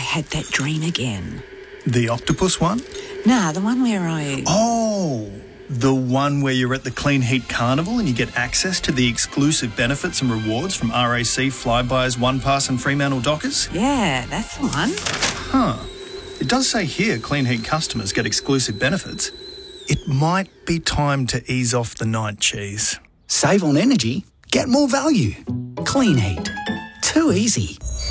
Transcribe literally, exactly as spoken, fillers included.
had that dream again. The octopus one? Nah, the one where I... Oh, the one where you're at the Clean Heat Carnival and you get access to the exclusive benefits and rewards from R A C, Flybuys, OnePass and Fremantle Dockers? Yeah, that's the one. Huh. It does say here Clean Heat customers get exclusive benefits. It might be time to ease off the night cheese. Save on energy, get more value. Clean Heat. Too easy.